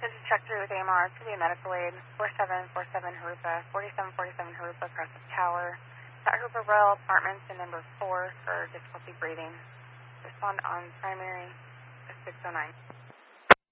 This is check through with AMR. It's going to be a medical aid. 4747 Harupa, 4747 Harupa across the tower. At Harupa Royal Apartments in number 4 for difficulty breathing. Respond on primary 609.